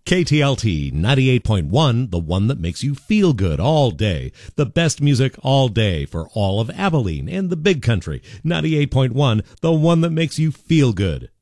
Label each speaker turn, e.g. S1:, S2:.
S1: KTLT 98.1, the one that makes you feel good all day. The best music all day for all of Abilene and the Big Country. 98.1, the one that makes you feel good.